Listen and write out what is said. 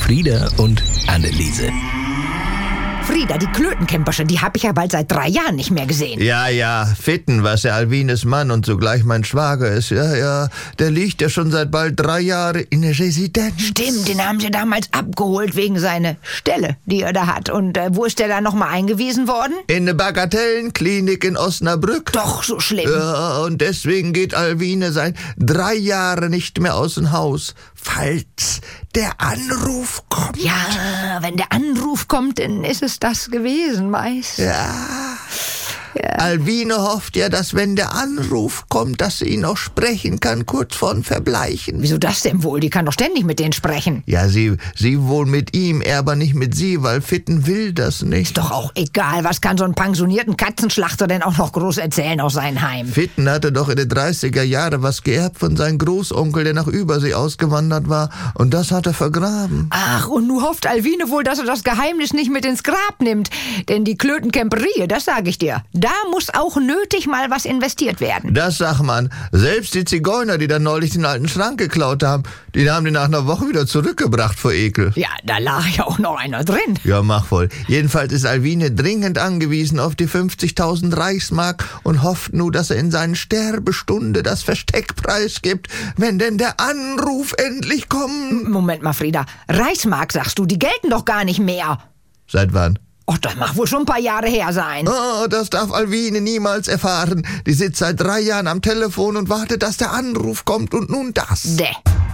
Frieda und Anneliese. Frieda, die Klötenkämpersche, die habe ich ja bald seit 3 Jahren nicht mehr gesehen. Ja, Fitten, was der Alwines Mann und zugleich mein Schwager ist. Ja, der liegt ja schon seit bald 3 Jahren in der Residenz. Stimmt, den haben sie damals abgeholt wegen seiner Stelle, die er da hat. Und wo ist der da nochmal eingewiesen worden? In eine Bagatellenklinik in Osnabrück. Doch, so schlimm. Ja, und deswegen geht Alwine seit 3 Jahren nicht mehr aus dem Haus, falls der Anruf kommt. Ja, wenn der Anruf kommt, dann ist es das gewesen meist. Ja. Alwine hofft ja, dass wenn der Anruf kommt, dass sie ihn auch sprechen kann, kurz vorm Verbleichen. Wieso das denn wohl? Die kann doch ständig mit denen sprechen. Ja, sie wohl mit ihm, er aber nicht mit sie, weil Fitten will das nicht. Ist doch auch egal, was kann so einen pensionierten Katzenschlachter denn auch noch groß erzählen aus seinem Heim? Fitten hatte doch in den 30er Jahren was geerbt von seinem Großonkel, der nach Übersee ausgewandert war, und das hat er vergraben. Ach, und nun hofft Alwine wohl, dass er das Geheimnis nicht mit ins Grab nimmt. Denn die Klötenkämperie, das sage ich dir, da muss auch nötig mal was investiert werden. Das sagt man. Selbst die Zigeuner, die dann neulich den alten Schrank geklaut haben, die haben den nach einer Woche wieder zurückgebracht vor Ekel. Ja, da lag ja auch noch einer drin. Ja, mach wohl. Jedenfalls ist Alwine dringend angewiesen auf die 50.000 Reichsmark und hofft nur, dass er in seinen Sterbestunde das Versteck preisgibt, wenn denn der Anruf endlich kommt. Moment mal, Frieda. Reichsmark, sagst du, die gelten doch gar nicht mehr. Seit wann? Och, das mag wohl schon ein paar Jahre her sein. Oh, das darf Alwine niemals erfahren. Die sitzt seit 3 Jahren am Telefon und wartet, dass der Anruf kommt, und nun das. Däh.